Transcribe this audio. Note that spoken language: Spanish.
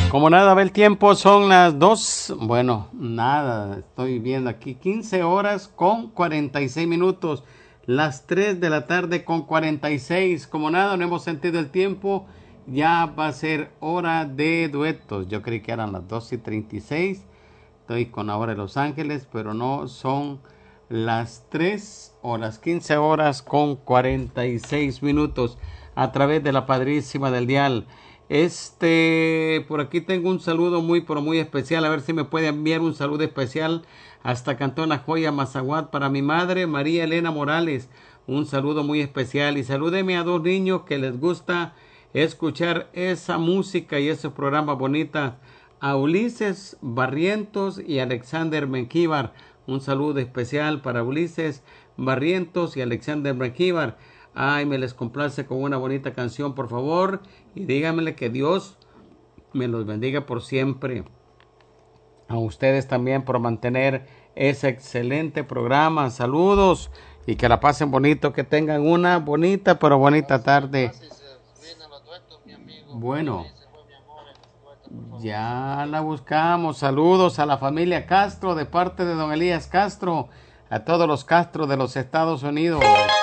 Como nada, ve el tiempo, son las 2, bueno, nada, estoy viendo aquí, 15 horas con 46 minutos, las 3 de la tarde con 46, como nada, no hemos sentido el tiempo, ya va a ser hora de duetos, yo creí que eran las 2:36, estoy con la hora de Los Ángeles, pero no, son las 3 o las 15 horas con 46 minutos a través de la padrísima del dial. Por aquí tengo un saludo muy, pero muy especial. A ver si me puede enviar un saludo especial hasta Cantón La Joya, Mazaguat, para mi madre, María Elena Morales. Un saludo muy especial. Y salúdeme a dos niños que les gusta escuchar esa música y ese programa bonita. A Ulises Barrientos y Alexander Menquíbar. Un saludo especial para Ulises Barrientos y Alexander Menquíbar. Ay, me les complace con una bonita canción, por favor. Y díganmele que Dios me los bendiga por siempre. A ustedes también por mantener ese excelente programa. Saludos y que la pasen bonito. Que tengan una bonita, pero bonita tarde. Bueno, ya la buscamos. Saludos a la familia Castro de parte de don Elías Castro. A todos los Castro de los Estados Unidos.